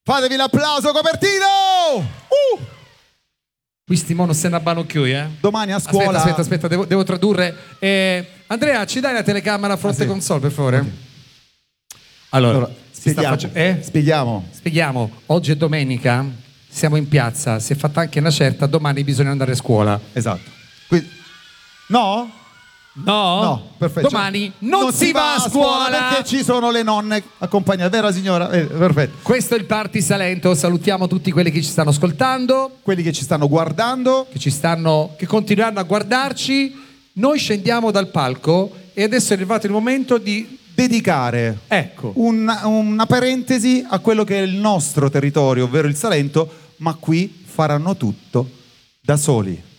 Fatevi l'applauso, Copertino! Questi mo non se ne abbano più, eh? Domani a scuola... Aspetta, devo tradurre. Andrea, ci dai la telecamera fronte console, per favore? Okay. Allora spieghiamo. Spieghiamo. Oggi è domenica, siamo in piazza, si è fatta anche una certa, domani bisogna andare a scuola. Esatto. Quindi... No, perfetto. Domani non si va a scuola perché ci sono le nonne accompagnate, vero signora? Perfetto. Questo è il Party Salento. Salutiamo tutti quelli che ci stanno ascoltando, quelli che ci stanno guardando, che continueranno a guardarci. Noi scendiamo dal palco e adesso è arrivato il momento di dedicare una parentesi a quello che è il nostro territorio, ovvero il Salento, ma qui faranno tutto da soli.